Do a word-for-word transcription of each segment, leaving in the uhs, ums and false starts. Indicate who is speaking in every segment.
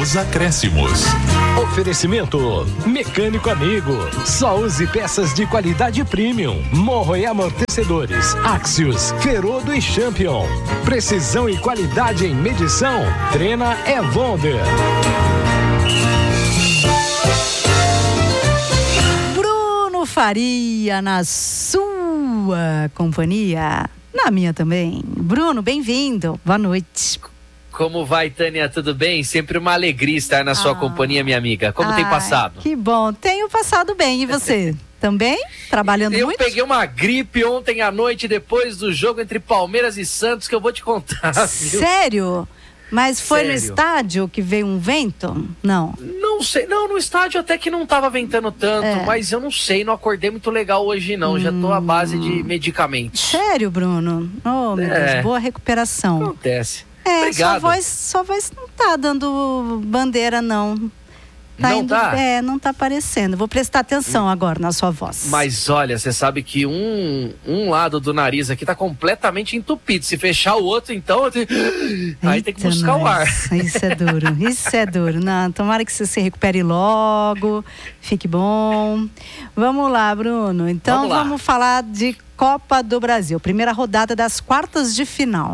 Speaker 1: nos acréscimos.
Speaker 2: Oferecimento Mecânico Amigo. Só use peças de qualidade premium. Morro e amortecedores Axios, Ferodo e Champion. Precisão e qualidade em medição. Trena é Wonder.
Speaker 3: Bruno Faria na sua companhia, na minha também. Bruno, bem-vindo. Boa noite.
Speaker 4: Como vai, Tânia? Tudo bem? Sempre uma alegria estar na sua ah, companhia, minha amiga. Como ai, tem passado?
Speaker 3: Que bom. Tenho passado bem. E você? Também? Trabalhando
Speaker 4: eu
Speaker 3: muito?
Speaker 4: Eu peguei uma gripe ontem à noite, depois do jogo entre Palmeiras e Santos, que eu vou te contar.
Speaker 3: Sério? Mas foi
Speaker 4: Sério?
Speaker 3: No estádio que veio um vento? Não.
Speaker 4: Não sei. Não, no estádio até que não estava ventando tanto, é. mas eu não sei, não acordei muito legal hoje não. Hum. Já tô à base de medicamentos.
Speaker 3: Sério, Bruno? Oh, meu é. Deus, boa recuperação.
Speaker 4: Acontece.
Speaker 3: É,
Speaker 4: Obrigado.
Speaker 3: sua voz, sua voz não tá dando bandeira, não. Tá
Speaker 4: não
Speaker 3: indo,
Speaker 4: tá?
Speaker 3: É, não tá aparecendo. Vou prestar atenção hum. agora na sua voz.
Speaker 4: Mas olha, você sabe que um, um lado do nariz aqui tá completamente entupido. Se fechar o outro, então... Eu tenho... Aí tem que buscar nós. o ar.
Speaker 3: Isso é duro, isso é duro. Não, tomara que você se recupere logo, fique bom. Vamos lá, Bruno. Então
Speaker 4: vamos,
Speaker 3: vamos falar de Copa do Brasil. Primeira rodada das quartas de final.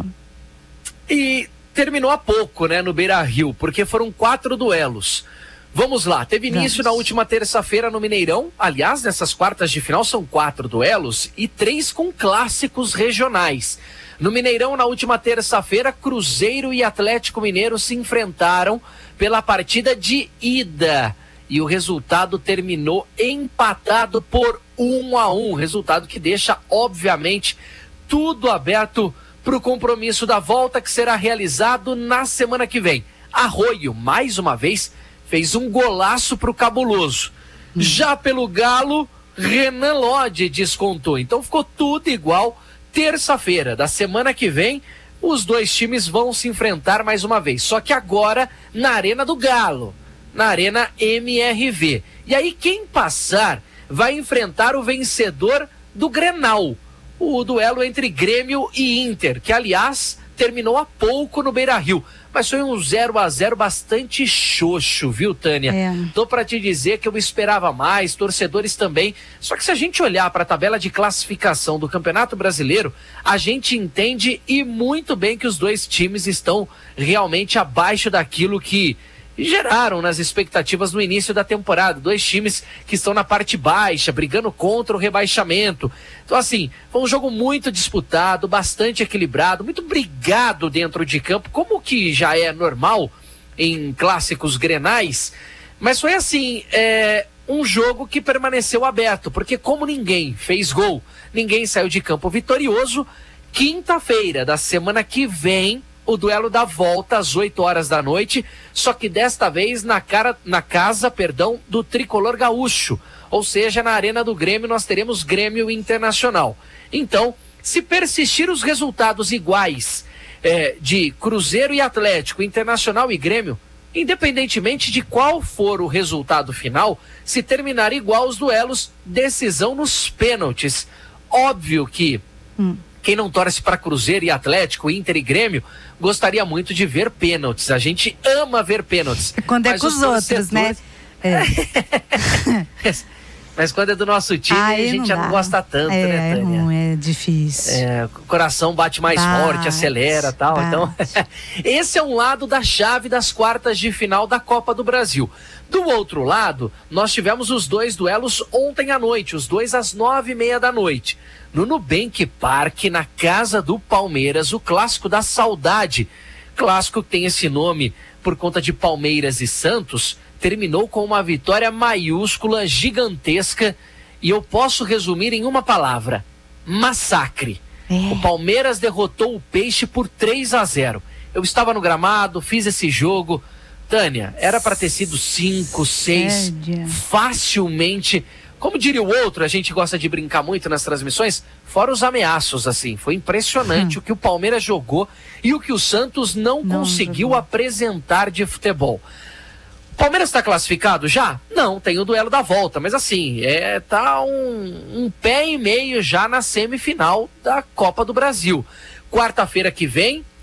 Speaker 4: E terminou há pouco, né, no Beira-Rio, porque foram quatro duelos. Vamos lá, teve início Vamos. na última terça-feira no Mineirão. Aliás, nessas quartas de final são quatro duelos e três com clássicos regionais. No Mineirão, na última terça-feira, Cruzeiro e Atlético Mineiro se enfrentaram pela partida de ida. E o resultado terminou empatado por um a um. Resultado que deixa, obviamente, tudo aberto para o compromisso da volta que será realizado na semana que vem. Arroio, mais uma vez, fez um golaço para o Cabuloso. Hum. Já pelo Galo, Renan Lodge descontou. Então ficou tudo igual. Terça-feira da semana que vem, os dois times vão se enfrentar mais uma vez. Só que agora na Arena do Galo, na Arena M R V. E aí quem passar vai enfrentar o vencedor do Grenal. O duelo entre Grêmio e Inter, que aliás terminou há pouco no Beira-Rio, mas foi um zero a zero bastante xoxo, viu, Tânia? É. Tô pra te dizer que eu esperava mais, torcedores também, só que se a gente olhar para a tabela de classificação do Campeonato Brasileiro, a gente entende e muito bem que os dois times estão realmente abaixo daquilo que geraram nas expectativas no início da temporada. Dois times que estão na parte baixa, brigando contra o rebaixamento. Então, assim, foi um jogo muito disputado, bastante equilibrado, muito brigado dentro de campo, como que já é normal em clássicos grenais. Mas foi assim, é, um jogo que permaneceu aberto, porque como ninguém fez gol, ninguém saiu de campo vitorioso. Quinta-feira da semana que vem, o duelo da volta às oito horas da noite, só que desta vez na, cara, na casa perdão, do Tricolor Gaúcho, ou seja, na Arena do Grêmio nós teremos Grêmio Internacional. Então, se persistir os resultados iguais é, de Cruzeiro e Atlético, Internacional e Grêmio, independentemente de qual for o resultado final, se terminar igual os duelos, decisão nos pênaltis. Óbvio que... Hum. Quem não torce para Cruzeiro e Atlético, Inter e Grêmio, gostaria muito de ver pênaltis. A gente ama ver pênaltis.
Speaker 3: Quando é com os, os outros, né? É.
Speaker 4: Mas quando é do nosso time, Ai, a gente não já dá. não gosta tanto,
Speaker 3: é,
Speaker 4: né, Tânia?
Speaker 3: É, ruim, é difícil.
Speaker 4: É, o coração bate mais bate, forte, acelera e tal. Bate. Então, esse é um lado da chave das quartas de final da Copa do Brasil. Do outro lado, nós tivemos os dois duelos ontem à noite, os dois às nove e meia da noite. No Nubank Park, na casa do Palmeiras, o clássico da saudade. Clássico que tem esse nome por conta de Palmeiras e Santos, terminou com uma vitória maiúscula, gigantesca, e eu posso resumir em uma palavra: massacre. É. O Palmeiras derrotou o Peixe por três a zero. Eu estava no gramado, fiz esse jogo. Tânia, era para ter sido cinco, seis, facilmente. Como diria o outro, a gente gosta de brincar muito nas transmissões, fora os ameaços, assim. Foi impressionante hum. o que o Palmeiras jogou e o que o Santos não, não conseguiu jogou. apresentar de futebol. O Palmeiras está classificado já? Não, tem o duelo da volta, mas assim, é, tá um, um pé e meio já na semifinal da Copa do Brasil. Quarta-feira que vem,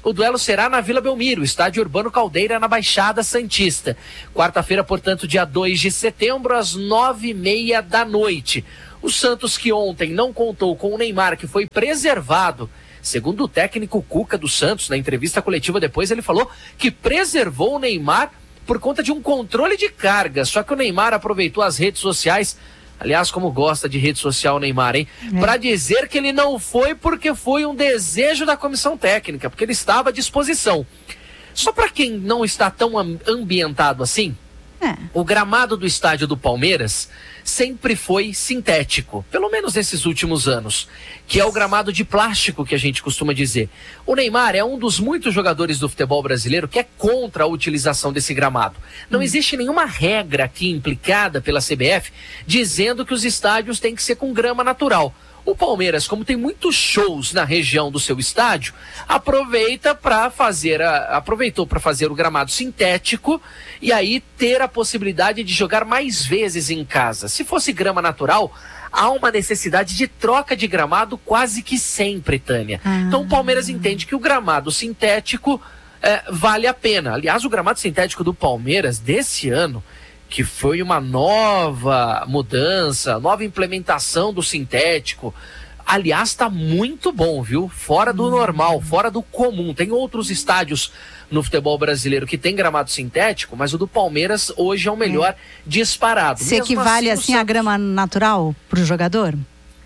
Speaker 4: o duelo será na Vila Belmiro, estádio Urbano Caldeira, na Baixada Santista. Quarta-feira, portanto, dia dois de setembro, às nove e meia da noite. O Santos, que ontem não contou com o Neymar, que foi preservado, segundo o técnico Cuca do Santos, na entrevista coletiva depois, ele falou que preservou o Neymar por conta de um controle de carga. Só que o Neymar aproveitou as redes sociais, aliás, como gosta de rede social o Neymar, hein? É. Para dizer que ele não foi porque foi um desejo da comissão técnica, porque ele estava à disposição. Só para quem não está tão ambientado assim, é. o gramado do estádio do Palmeiras sempre foi sintético, pelo menos nesses últimos anos, que é o gramado de plástico que a gente costuma dizer. O Neymar é um dos muitos jogadores do futebol brasileiro que é contra a utilização desse gramado. Não hum. existe nenhuma regra aqui implicada pela C B F dizendo que os estádios têm que ser com grama natural. O Palmeiras, como tem muitos shows na região do seu estádio, aproveita para fazer a, aproveitou para fazer o gramado sintético e aí ter a possibilidade de jogar mais vezes em casa. Se fosse grama natural, há uma necessidade de troca de gramado quase que sempre, Tânia. Ah. Então o Palmeiras entende que o gramado sintético é, vale a pena. Aliás, o gramado sintético do Palmeiras desse ano, que foi uma nova mudança, nova implementação do sintético. Aliás, está muito bom, viu? Fora do normal, fora do comum. Tem outros estádios no futebol brasileiro que tem gramado sintético, mas o do Palmeiras hoje é o melhor é. disparado.
Speaker 3: Se Mesmo equivale assim, assim a grama natural para o jogador?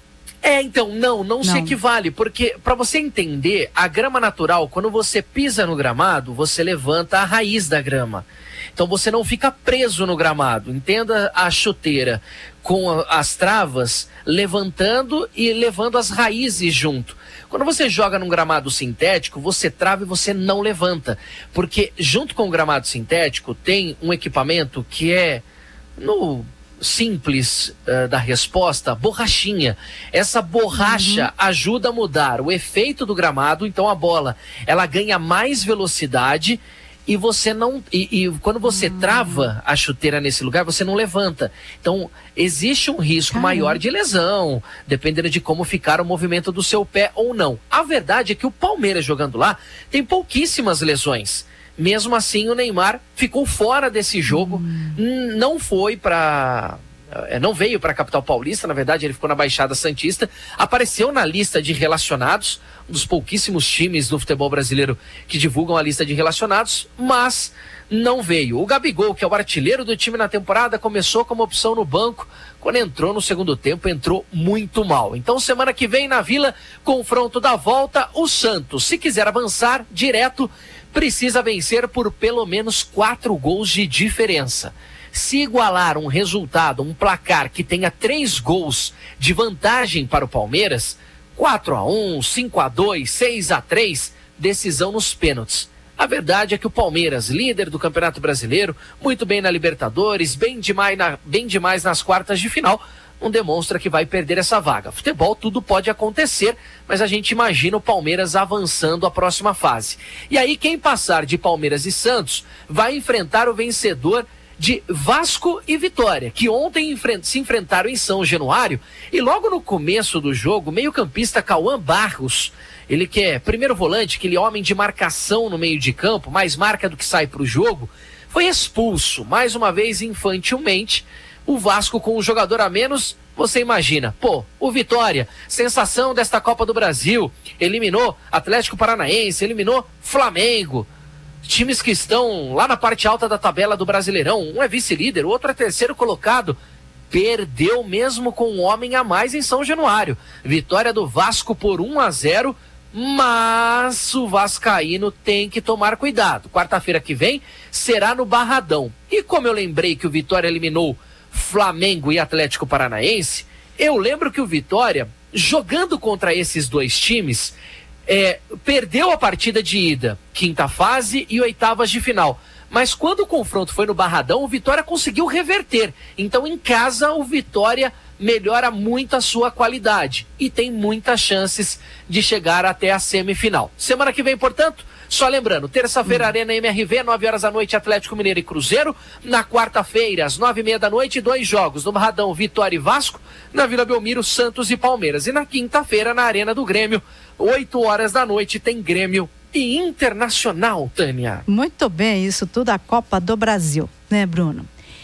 Speaker 4: É, então, não, não, não se equivale, porque para você entender, a grama natural, quando você pisa no gramado, você levanta a raiz da grama. Então você não fica preso no gramado. Entenda a chuteira com a, as travas levantando e levando as raízes junto. Quando você joga num gramado sintético, você trava e você não levanta. Porque junto com o gramado sintético tem um equipamento que é no simples uh, da resposta, borrachinha. Essa borracha uhum. ajuda a mudar o efeito do gramado. Então a bola ela ganha mais velocidade. E você não. E, e quando você hum. trava a chuteira nesse lugar, você não levanta. Então, existe um risco Caramba. maior de lesão, dependendo de como ficar o movimento do seu pé ou não. A verdade é que o Palmeiras jogando lá tem pouquíssimas lesões. Mesmo assim, o Neymar ficou fora desse jogo, hum. não foi para. Não veio para a capital paulista, na verdade ele ficou na Baixada Santista, apareceu na lista de relacionados, um dos pouquíssimos times do futebol brasileiro que divulgam a lista de relacionados, mas não veio. O Gabigol, que é o artilheiro do time na temporada, começou como opção no banco, quando entrou no segundo tempo, entrou muito mal. Então semana que vem na Vila, confronto da volta, o Santos, se quiser avançar direto, precisa vencer por pelo menos quatro gols de diferença. Se igualar um resultado, um placar que tenha três gols de vantagem para o Palmeiras, quatro a um, cinco a dois, seis a três, decisão nos pênaltis. A verdade é que o Palmeiras, líder do Campeonato Brasileiro, muito bem na Libertadores, bem demais, na, bem demais nas quartas de final, não demonstra que vai perder essa vaga. Futebol, tudo pode acontecer, mas a gente imagina o Palmeiras avançando a próxima fase. E aí quem passar de Palmeiras e Santos vai enfrentar o vencedor de Vasco e Vitória, que ontem enfrent- se enfrentaram em São Januário, e logo no começo do jogo, meio-campista Cauã Barros, ele que é primeiro volante, aquele homem de marcação no meio de campo, mais marca do que sai para o jogo, foi expulso, mais uma vez infantilmente. O Vasco com um jogador a menos, você imagina, pô, o Vitória, sensação desta Copa do Brasil, eliminou Atlético Paranaense, eliminou Flamengo, times que estão lá na parte alta da tabela do Brasileirão, um é vice-líder, o outro é terceiro colocado, perdeu mesmo com um homem a mais em São Januário. Vitória do Vasco por um a zero, mas o vascaíno tem que tomar cuidado. Quarta-feira que vem será no Barradão. E como eu lembrei que o Vitória eliminou Flamengo e Atlético Paranaense, eu lembro que o Vitória, jogando contra esses dois times, É, perdeu a partida de ida, quinta fase e oitavas de final. Mas quando o confronto foi no Barradão, o Vitória conseguiu reverter. Então, em casa, o Vitória melhora muito a sua qualidade e tem muitas chances de chegar até a semifinal. Semana que vem, portanto, só lembrando, terça-feira, hum. Arena M R V, nove horas da noite, Atlético Mineiro e Cruzeiro. Na quarta-feira, às nove e meia da noite, dois jogos. No Barradão, Vitória e Vasco. Na Vila Belmiro, Santos e Palmeiras. E na quinta-feira, na Arena do Grêmio, oito horas da noite, tem Grêmio e Internacional, Tânia.
Speaker 3: Muito bem, isso tudo a Copa do Brasil, né, Bruno?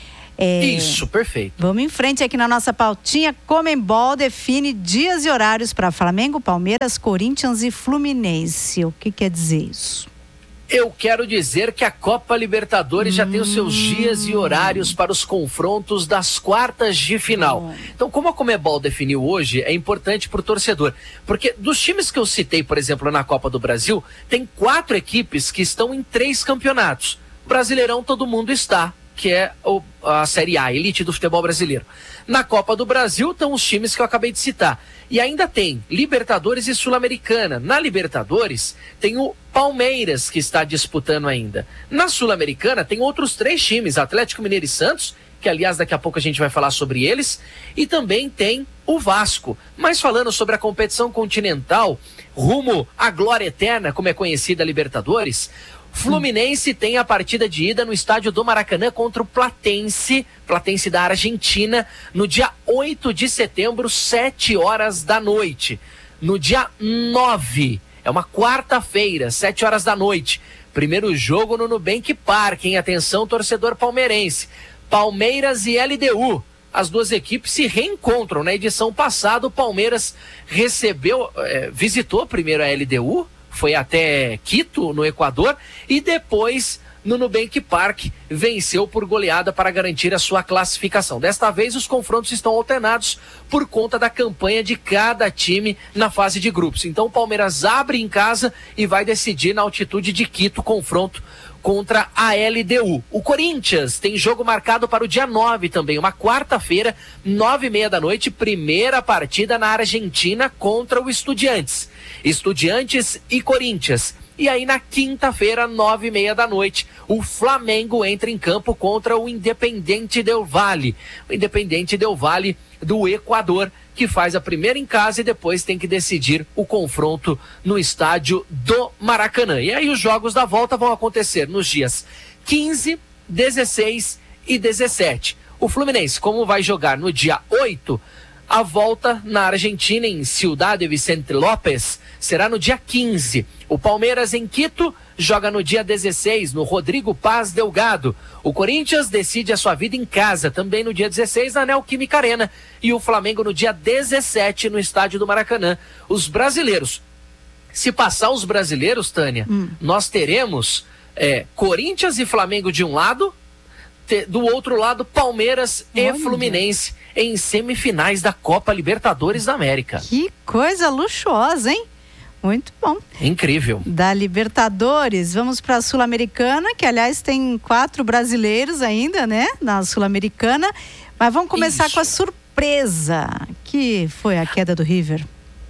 Speaker 3: É,
Speaker 4: Isso, perfeito.
Speaker 3: Vamos em frente aqui na nossa pautinha. Conmebol define dias e horários para Flamengo, Palmeiras, Corinthians e Fluminense. O que quer dizer isso?
Speaker 4: Eu quero dizer que a Copa Libertadores hum. já tem os seus dias e horários para os confrontos das quartas de final. Bom. Então, como a Conmebol definiu hoje, é importante para o torcedor. Porque dos times que eu citei, por exemplo, na Copa do Brasil, tem quatro equipes que estão em três campeonatos. Brasileirão todo mundo está, que é a Série A, a elite do futebol brasileiro. Na Copa do Brasil estão os times que eu acabei de citar. E ainda tem Libertadores e Sul-Americana. Na Libertadores tem o Palmeiras, que está disputando ainda. Na Sul-Americana tem outros três times, Atlético Mineiro e Santos, que aliás daqui a pouco a gente vai falar sobre eles, e também tem o Vasco. Mas falando sobre a competição continental, rumo à glória eterna, como é conhecida a Libertadores, Fluminense tem a partida de ida no estádio do Maracanã contra o Platense, Platense da Argentina, no dia oito de setembro, sete horas da noite. No dia nove, é uma quarta-feira, sete horas da noite. Primeiro jogo no Nubank Park, hein? Atenção, torcedor palmeirense. Palmeiras e L D U. As duas equipes se reencontram. Na edição passada, o Palmeiras recebeu, é, visitou primeiro a L D U, foi até Quito, no Equador, e depois, no Nubank Park, venceu por goleada para garantir a sua classificação. Desta vez, os confrontos estão alternados por conta da campanha de cada time na fase de grupos. Então, o Palmeiras abre em casa e vai decidir na altitude de Quito, confronto contra a L D U. O Corinthians tem jogo marcado para o dia nove também, uma quarta-feira, nove e meia da noite, primeira partida na Argentina contra o Estudiantes. Estudiantes e Corinthians. E aí na quinta-feira, nove e meia da noite, o Flamengo entra em campo contra o Independiente del Valle. O Independiente del Valle do Equador, que faz a primeira em casa e depois tem que decidir o confronto no estádio do Maracanã. E aí os jogos da volta vão acontecer nos dias quinze, dezesseis e dezessete. O Fluminense, como vai jogar no dia oito, a volta na Argentina, em Ciudad de Vicente López, será no dia quinze. O Palmeiras em Quito joga no dia dezesseis, no Rodrigo Paz Delgado. O Corinthians decide a sua vida em casa, também no dia dezesseis, na Neoquímica Arena. E o Flamengo no dia dezessete, no estádio do Maracanã. Os brasileiros, se passar os brasileiros, Tânia, hum. nós teremos é, Corinthians e Flamengo de um lado, te, do outro lado Palmeiras Olha. e Fluminense em semifinais da Copa Libertadores da América.
Speaker 3: Que coisa luxuosa, hein? Muito bom.
Speaker 4: Incrível.
Speaker 3: Da Libertadores, vamos para a Sul-Americana, que aliás tem quatro brasileiros ainda, né? Na Sul-Americana. Mas vamos começar Isso. com a surpresa, que foi a queda do River.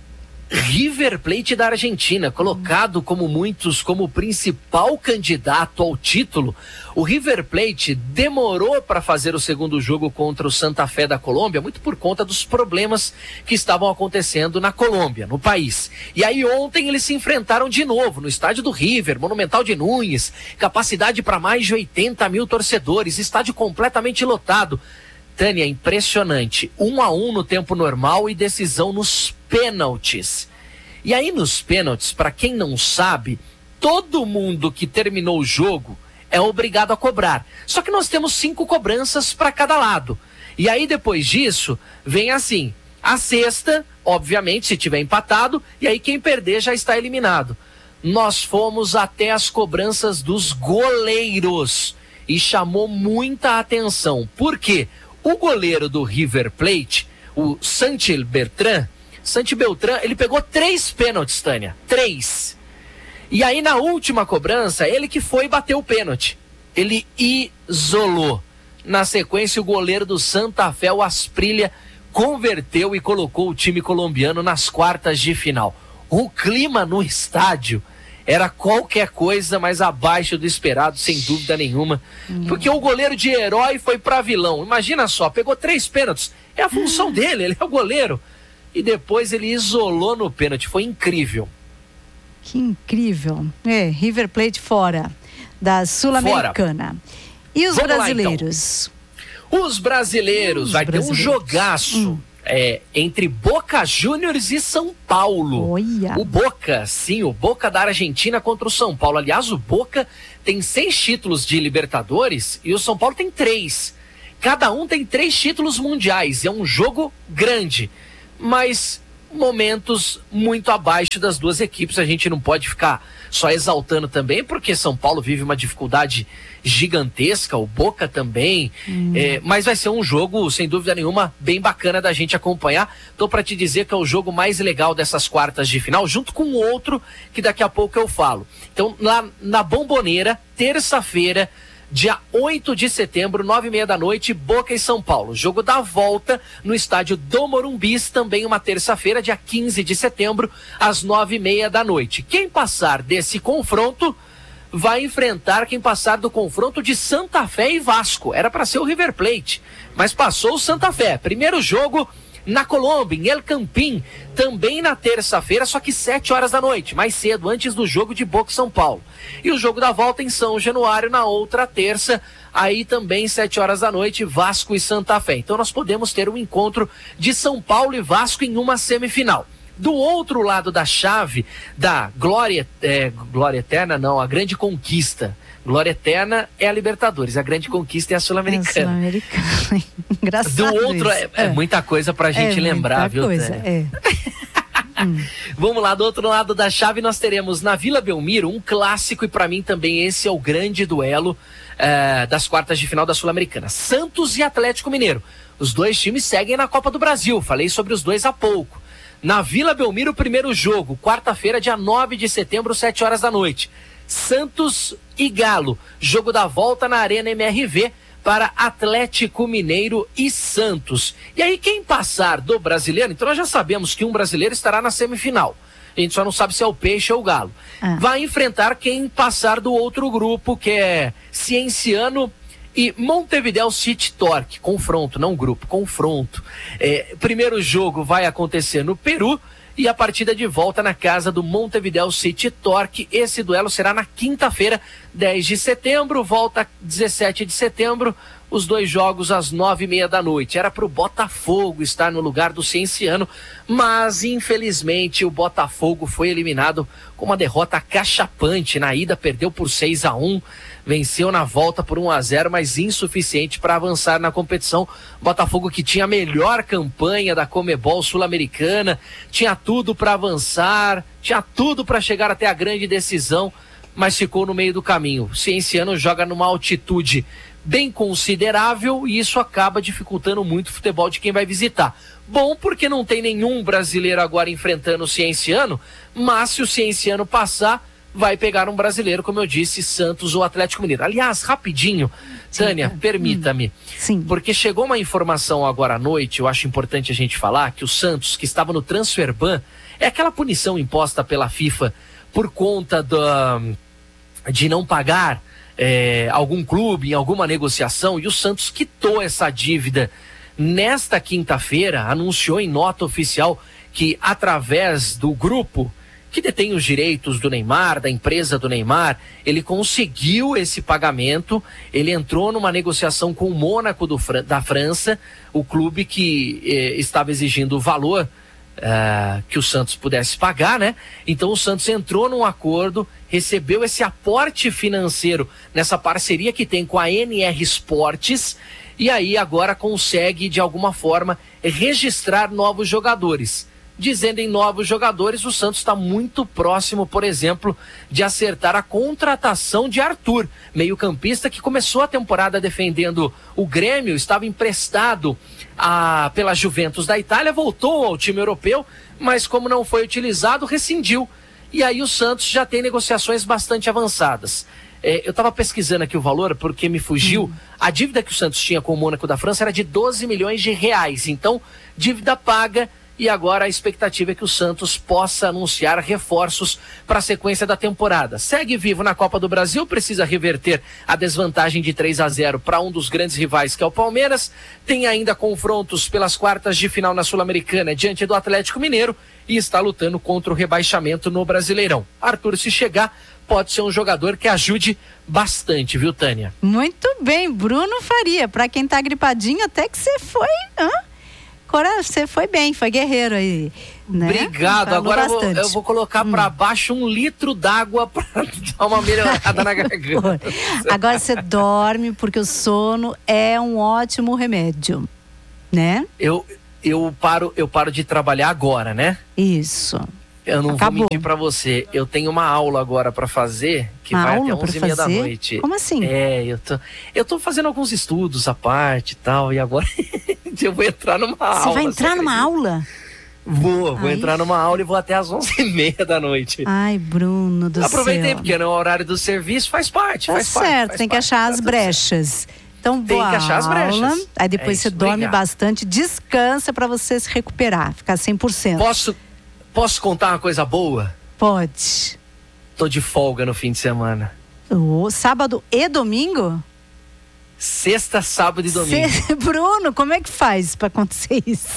Speaker 4: River Plate da Argentina, colocado como muitos como principal candidato ao título. O River Plate demorou para fazer o segundo jogo contra o Santa Fé da Colômbia, muito por conta dos problemas que estavam acontecendo na Colômbia, no país. E aí ontem eles se enfrentaram de novo no estádio do River, Monumental de Núñez, capacidade para mais de oitenta mil torcedores, estádio completamente lotado. Tânia, impressionante, um a um no tempo normal e decisão nos pênaltis. E aí nos pênaltis, para quem não sabe, todo mundo que terminou o jogo é obrigado a cobrar. Só que nós temos cinco cobranças para cada lado. E aí depois disso, vem assim, a sexta, obviamente, se tiver empatado, e aí quem perder já está eliminado. Nós fomos até as cobranças dos goleiros e chamou muita atenção. Por quê? O goleiro do River Plate, o Santi Beltrán, Santi Beltrán, ele pegou três pênaltis, Tânia. Três. E aí na última cobrança, ele que foi e bateu o pênalti. Ele isolou. Na sequência, o goleiro do Santa Fé, o Asprilla, converteu e colocou o time colombiano nas quartas de final. O clima no estádio era qualquer coisa mais abaixo do esperado, sem dúvida nenhuma. Hum. Porque o goleiro de herói foi para vilão. Imagina só, pegou três pênaltis. É a função hum. dele, ele é o goleiro. E depois ele isolou no pênalti. Foi incrível.
Speaker 3: Que incrível. É, River Plate fora da Sul-Americana. E os Vamos brasileiros?
Speaker 4: Lá, então. Os brasileiros, os vai brasileiros. ter um jogaço. Hum. É, entre Boca Juniors e São Paulo.
Speaker 3: Olha.
Speaker 4: O Boca, sim, o Boca da Argentina contra o São Paulo. Aliás, o Boca tem seis títulos de Libertadores e o São Paulo tem três. Cada um tem três títulos mundiais. É um jogo grande, mas momentos muito abaixo das duas equipes. A gente não pode ficar só exaltando também, porque São Paulo vive uma dificuldade gigantesca, o Boca também, hum. é, mas vai ser um jogo, sem dúvida nenhuma, bem bacana da gente acompanhar. Tô para te dizer que é o jogo mais legal dessas quartas de final, junto com o outro que daqui a pouco eu falo. Então, lá na Bombonera, terça-feira, dia oito de setembro, nove e meia da noite, Boca e São Paulo. Jogo da volta no estádio do Morumbi, também uma terça-feira, dia quinze de setembro, às nove e meia da noite. Quem passar desse confronto vai enfrentar quem passar do confronto de Santa Fé e Vasco. Era para ser o River Plate, mas passou o Santa Fé. Primeiro jogo na Colômbia, em El Campín, também na terça-feira, só que sete horas da noite, mais cedo, antes do jogo de Boca e São Paulo. E o jogo da volta em São Januário na outra terça, aí também sete horas da noite, Vasco e Santa Fé. Então nós podemos ter um encontro de São Paulo e Vasco em uma semifinal. Do outro lado da chave, da Glória, é, Glória Eterna, não, a Grande Conquista. Glória Eterna é a Libertadores, a Grande Conquista é a Sul-Americana. É a
Speaker 3: Sul-Americana. Engraçado.
Speaker 4: Do outro, é, é, é muita coisa pra gente é lembrar, viu?
Speaker 3: Coisa, é. hum.
Speaker 4: Vamos lá, do outro lado da chave nós teremos na Vila Belmiro um clássico, e pra mim também esse é o grande duelo é, das quartas de final da Sul-Americana. Santos e Atlético Mineiro. Os dois times seguem na Copa do Brasil, falei sobre os dois há pouco. Na Vila Belmiro, o primeiro jogo, quarta-feira, dia nove de setembro, sete horas da noite. Santos e Galo, jogo da volta na Arena M R V para Atlético Mineiro e Santos. E aí quem passar do brasileiro, então nós já sabemos que um brasileiro estará na semifinal. A gente só não sabe se é o Peixe ou o Galo. Ah. Vai enfrentar quem passar do outro grupo, que é Cienciano e Montevideo City Torque. Confronto, não grupo, confronto. É, primeiro jogo vai acontecer no Peru e a partida de volta na casa do Montevideo City Torque. Esse duelo será na quinta-feira, dez de setembro, volta dezessete de setembro, os dois jogos às nove e meia da noite. Era para o Botafogo estar no lugar do Cienciano, mas infelizmente o Botafogo foi eliminado com uma derrota cachapante. Na ida perdeu por seis a um, venceu na volta por um a zero, mas insuficiente para avançar na competição. Botafogo, que tinha a melhor campanha da Conmebol Sul-Americana, tinha tudo para avançar, tinha tudo para chegar até a grande decisão, mas ficou no meio do caminho. O Cienciano joga numa altitude bem considerável e isso acaba dificultando muito o futebol de quem vai visitar. Bom, porque não tem nenhum brasileiro agora enfrentando o Cienciano, mas se o Cienciano passar, vai pegar um brasileiro, como eu disse, Santos ou Atlético Mineiro. Aliás, rapidinho, Tânia, Sim. permita-me,
Speaker 3: Sim.
Speaker 4: porque chegou uma informação agora à noite, eu acho importante a gente falar, que o Santos, que estava no transfer ban, é aquela punição imposta pela FIFA por conta da, de não pagar é, algum clube em alguma negociação, e o Santos quitou essa dívida nesta quinta-feira, anunciou em nota oficial que através do grupo que detém os direitos do Neymar, da empresa do Neymar, ele conseguiu esse pagamento, ele entrou numa negociação com o Mônaco do, da França, o clube que eh, estava exigindo o valor eh, que o Santos pudesse pagar, né? Então o Santos entrou num acordo, recebeu esse aporte financeiro nessa parceria que tem com a N R Esportes, e aí agora consegue, de alguma forma, registrar novos jogadores. Dizendo em novos jogadores, o Santos está muito próximo, por exemplo, de acertar a contratação de Arthur, meio-campista que começou a temporada defendendo o Grêmio, estava emprestado a, pela Juventus da Itália, voltou ao time europeu, mas como não foi utilizado, rescindiu. E aí o Santos já tem negociações bastante avançadas. É, eu estava pesquisando aqui o valor porque me fugiu. Hum. A dívida que o Santos tinha com o Mônaco da França era de doze milhões de reais. Então, dívida paga. E agora a expectativa é que o Santos possa anunciar reforços para a sequência da temporada. Segue vivo na Copa do Brasil, precisa reverter a desvantagem de três a zero para um dos grandes rivais, que é o Palmeiras. Tem ainda confrontos pelas quartas de final na Sul-Americana diante do Atlético Mineiro e está lutando contra o rebaixamento no Brasileirão. Arthur, se chegar, pode ser um jogador que ajude bastante, viu, Tânia?
Speaker 3: Muito bem, Bruno Faria. Para quem tá gripadinho, até que você foi... Hã? cora... você foi bem, foi guerreiro aí. Né?
Speaker 4: Obrigado.
Speaker 3: Falou
Speaker 4: Agora eu vou, eu vou colocar
Speaker 3: hum.
Speaker 4: para baixo um litro d'água para dar uma melhorada na garganta.
Speaker 3: Agora você dorme, porque o sono é um ótimo remédio, né?
Speaker 4: Eu, eu, paro, eu paro de trabalhar agora, né?
Speaker 3: Isso.
Speaker 4: Eu não
Speaker 3: Acabou.
Speaker 4: vou mentir pra você. Eu tenho uma aula agora pra fazer, que
Speaker 3: uma
Speaker 4: vai
Speaker 3: aula
Speaker 4: até onze e meia da noite.
Speaker 3: Como assim?
Speaker 4: É, eu tô, eu tô fazendo alguns estudos à parte e tal, e agora eu vou entrar numa
Speaker 3: você
Speaker 4: aula.
Speaker 3: Você vai entrar numa aula?
Speaker 4: Vou, vou
Speaker 3: Ai.
Speaker 4: entrar numa aula e vou até às onze e meia da noite.
Speaker 3: Ai, Bruno do
Speaker 4: Aproveitei,
Speaker 3: céu.
Speaker 4: porque no horário do serviço faz parte,
Speaker 3: tá
Speaker 4: faz
Speaker 3: certo,
Speaker 4: parte. Faz
Speaker 3: tem que
Speaker 4: parte,
Speaker 3: achar
Speaker 4: tá
Speaker 3: as
Speaker 4: tudo
Speaker 3: brechas.
Speaker 4: certo.
Speaker 3: Então,
Speaker 4: Tem
Speaker 3: boa
Speaker 4: que achar as
Speaker 3: aula,
Speaker 4: brechas.
Speaker 3: aí depois
Speaker 4: É
Speaker 3: você
Speaker 4: isso,
Speaker 3: dorme
Speaker 4: obrigado.
Speaker 3: bastante, descansa pra você se recuperar, ficar cem por cento.
Speaker 4: Posso, posso contar uma coisa boa?
Speaker 3: Pode.
Speaker 4: Tô de folga no fim de semana.
Speaker 3: O sábado e domingo?
Speaker 4: Sexta, sábado e domingo.
Speaker 3: Cê... Bruno, como é que faz pra acontecer isso?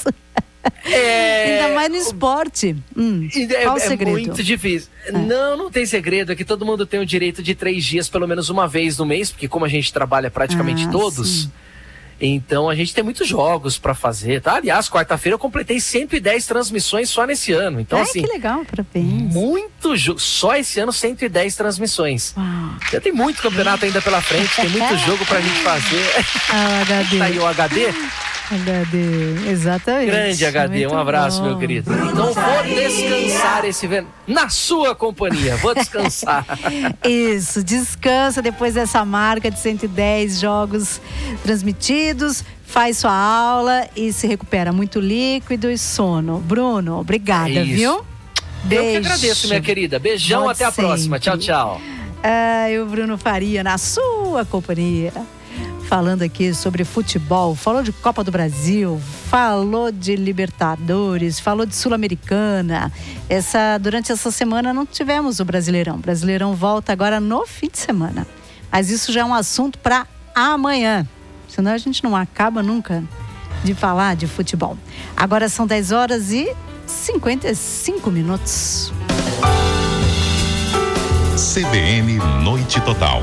Speaker 4: É...
Speaker 3: Ainda mais no esporte. Hum,
Speaker 4: É,
Speaker 3: qual o
Speaker 4: é
Speaker 3: segredo?
Speaker 4: muito difícil.
Speaker 3: É.
Speaker 4: Não, não tem segredo. É que todo mundo tem o direito de três dias, pelo menos uma vez no mês, porque como a gente trabalha praticamente
Speaker 3: Ah,
Speaker 4: todos,
Speaker 3: sim.
Speaker 4: então a gente tem muitos jogos pra fazer, tá? Aliás, quarta-feira eu completei cento e dez transmissões só nesse ano. Então,
Speaker 3: Ai,
Speaker 4: assim,
Speaker 3: que legal, parabéns.
Speaker 4: muito jogo. Só esse ano, cento e dez transmissões.
Speaker 3: Uau.
Speaker 4: Já tem muito campeonato ainda pela frente, tem muito jogo pra gente fazer.
Speaker 3: Ah, o H D.
Speaker 4: Tá aí o H D?
Speaker 3: H D, exatamente.
Speaker 4: Grande H D,
Speaker 3: Muito
Speaker 4: um abraço,
Speaker 3: bom.
Speaker 4: meu querido. Então vou descansar esse verão. Na sua companhia, vou descansar.
Speaker 3: Isso, descansa depois dessa marca de cento e dez jogos transmitidos, faz sua aula e se recupera. Muito líquido e sono. Bruno, obrigada,
Speaker 4: É isso.
Speaker 3: viu? Beijo.
Speaker 4: Eu que agradeço, minha querida. Beijão,
Speaker 3: Volte
Speaker 4: até a próxima.
Speaker 3: sempre.
Speaker 4: Tchau, tchau.
Speaker 3: Ah, e o Bruno Faria, na sua companhia, falando aqui sobre futebol, falou de Copa do Brasil, falou de Libertadores, falou de Sul-Americana. Essa, durante essa semana não tivemos o Brasileirão. O Brasileirão volta agora no fim de semana. Mas isso já é um assunto para amanhã. Senão a gente não acaba nunca de falar de futebol. Agora são dez horas e cinquenta e cinco minutos.
Speaker 1: C B N Noite Total.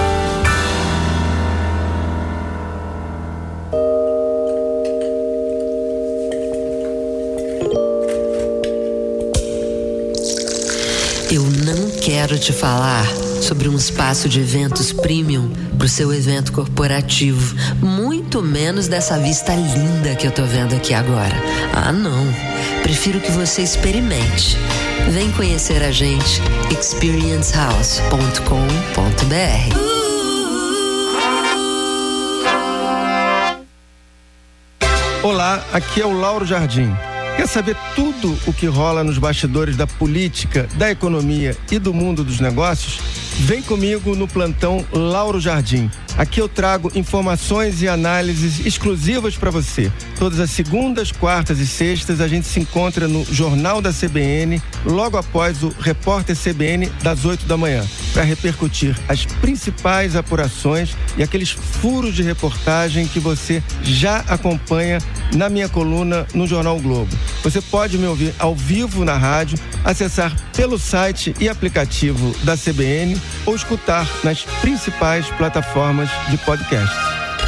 Speaker 5: Eu não quero te falar sobre um espaço de eventos premium para o seu evento corporativo, muito menos dessa vista linda que eu tô vendo aqui agora. Ah, não. Prefiro que você experimente. Vem conhecer a gente, experience house ponto com ponto b r.
Speaker 6: Olá, aqui é o Lauro Jardim. Quer saber tudo o que rola nos bastidores da política, da economia e do mundo dos negócios? Vem comigo no plantão Lauro Jardim. Aqui eu trago informações e análises exclusivas para você. Todas as segundas, quartas e sextas a gente se encontra no Jornal da C B N, logo após o Repórter C B N das oito da manhã, para repercutir as principais apurações e aqueles furos de reportagem que você já acompanha na minha coluna no Jornal Globo. Você pode me ouvir ao vivo na rádio, acessar pelo site e aplicativo da C B N ou escutar nas principais plataformas de podcast.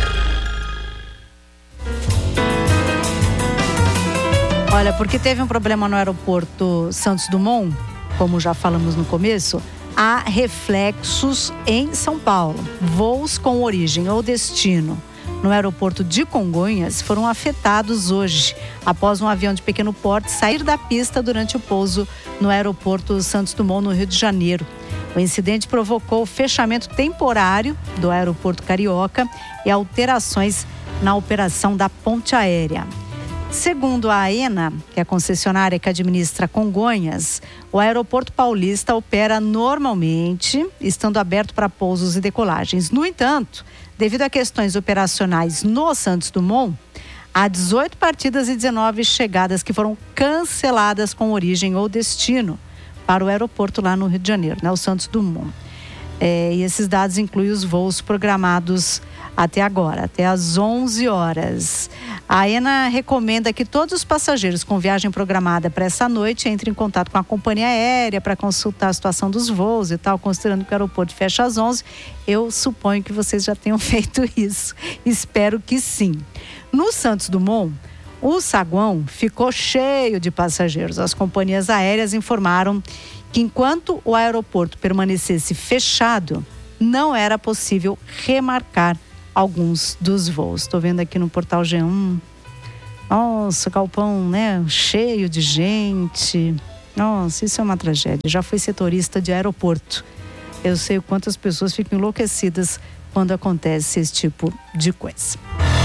Speaker 3: Olha, porque teve um problema no aeroporto Santos Dumont, como já falamos no começo, há reflexos em São Paulo. Voos com origem ou destino no aeroporto de Congonhas foram afetados hoje, após um avião de pequeno porte sair da pista durante o pouso no aeroporto Santos Dumont, no Rio de Janeiro. O incidente provocou o fechamento temporário do aeroporto carioca e alterações na operação da ponte aérea. Segundo a AENA, que é a concessionária que administra Congonhas, o aeroporto paulista opera normalmente, estando aberto para pousos e decolagens. No entanto, devido a questões operacionais no Santos Dumont, há dezoito partidas e dezenove chegadas que foram canceladas com origem ou destino para o aeroporto lá no Rio de Janeiro, né, o Santos Dumont. É, e esses dados incluem os voos programados até agora, até às onze horas. A AENA recomenda que todos os passageiros com viagem programada para essa noite entrem em contato com a companhia aérea para consultar a situação dos voos e tal, considerando que o aeroporto fecha às onze. Eu suponho que vocês já tenham feito isso. Espero que sim. No Santos Dumont, O saguão ficou cheio de passageiros. As companhias aéreas informaram que enquanto o aeroporto permanecesse fechado, não era possível remarcar alguns dos voos. Estou vendo aqui no portal G um. Nossa, galpão, né? Cheio de gente. Nossa, isso é uma tragédia. Já fui setorista de aeroporto. Eu sei o quanto as pessoas ficam enlouquecidas quando acontece esse tipo de coisa.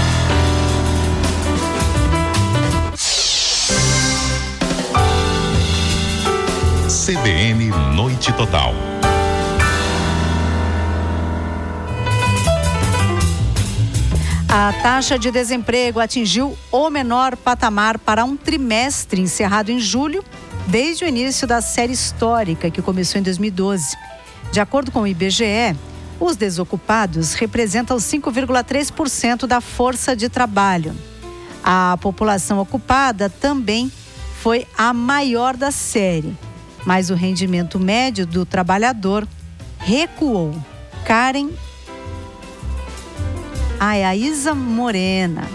Speaker 1: C B N Noite Total.
Speaker 3: A taxa de desemprego atingiu o menor patamar para um trimestre encerrado em julho, desde o início da série histórica que começou em dois mil e doze. De acordo com o I B G E, os desocupados representam cinco vírgula três por cento da força de trabalho. A população ocupada também foi a maior da série, mas o rendimento médio do trabalhador recuou. Karen Ah, é a Isa Morena.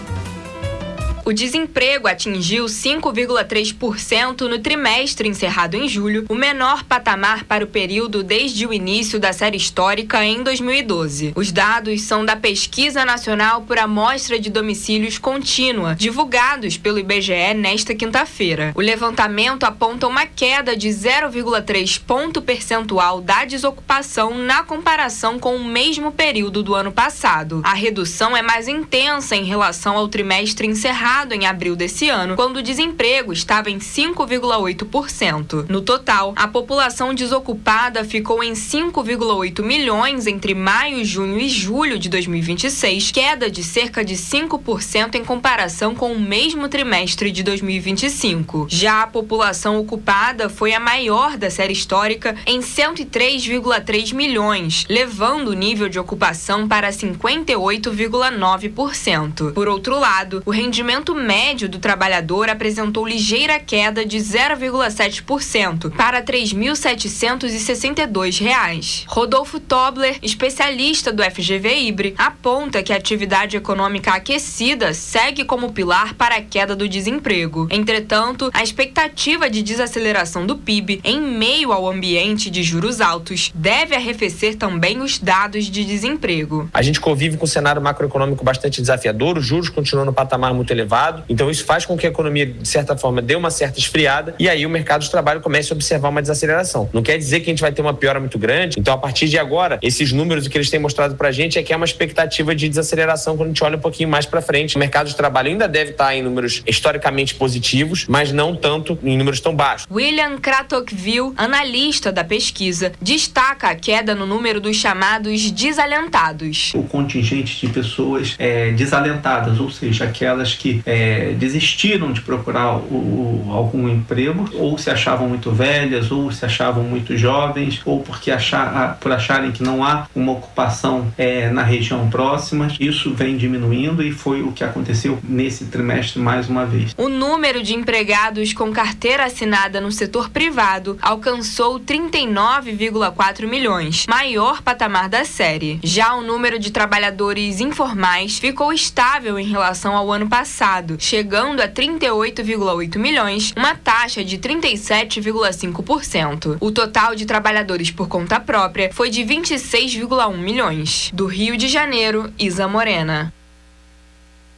Speaker 7: O desemprego atingiu cinco vírgula três por cento no trimestre encerrado em julho, o menor patamar para o período desde o início da série histórica em dois mil e doze. Os dados são da Pesquisa Nacional por Amostra de Domicílios Contínua, divulgados pelo I B G E nesta quinta-feira. O levantamento aponta uma queda de zero vírgula três ponto percentual da desocupação na comparação com o mesmo período do ano passado. A redução é mais intensa em relação ao trimestre encerrado em abril desse ano, quando o desemprego estava em cinco vírgula oito por cento. No total, a população desocupada ficou em cinco vírgula oito milhões entre maio, junho e julho de dois mil e vinte e seis, queda de cerca de cinco por cento em comparação com o mesmo trimestre de dois mil e vinte e cinco. Já a população ocupada foi a maior da série histórica em cento e três vírgula três milhões, levando o nível de ocupação para cinquenta e oito vírgula nove por cento. Por outro lado, o rendimento médio do trabalhador apresentou ligeira queda de zero vírgula sete por cento para três mil setecentos e sessenta e dois reais. Rodolfo Tobler, especialista do F G V Ibre, aponta que a atividade econômica aquecida segue como pilar para a queda do desemprego. Entretanto, a expectativa de desaceleração do P I B em meio ao ambiente de juros altos deve arrefecer também os dados de desemprego.
Speaker 8: A gente convive com um cenário macroeconômico bastante desafiador, os juros continuam no patamar muito elevado, então isso faz com que a economia, de certa forma, dê uma certa esfriada e aí o mercado de trabalho comece a observar uma desaceleração. Não quer dizer que a gente vai ter uma piora muito grande, então a partir de agora, esses números que eles têm mostrado pra gente é que é uma expectativa de desaceleração quando a gente olha um pouquinho mais pra frente. O mercado de trabalho ainda deve estar em números historicamente positivos, mas não tanto em números tão baixos.
Speaker 7: William Kratochvil, analista da pesquisa, destaca a queda no número dos chamados desalentados.
Speaker 9: O contingente de pessoas é, desalentadas, ou seja, aquelas que é, desistiram de procurar o, o, algum emprego, ou se achavam muito velhas, ou se achavam muito jovens, ou porque achar, por acharem que não há uma ocupação é, na região próxima. Isso vem diminuindo e foi o que aconteceu nesse trimestre mais uma vez.
Speaker 7: O número de empregados com carteira assinada no setor privado alcançou trinta e nove vírgula quatro milhões, maior patamar da série. Já o número de trabalhadores informais ficou estável em relação ao ano passado, chegando a trinta e oito vírgula oito milhões, uma taxa de trinta e sete vírgula cinco por cento. O total de trabalhadores por conta própria foi de vinte e seis vírgula um milhões. Do Rio de Janeiro, Isa Morena.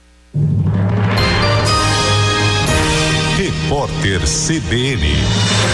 Speaker 1: Repórter C B N.